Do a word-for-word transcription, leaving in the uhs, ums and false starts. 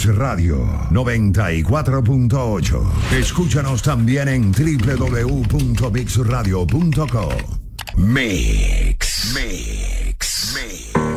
Mix Radio noventa y cuatro punto ocho. Escúchanos también en doble u doble u doble u punto mix radio punto com. Mix. Mix. Mix.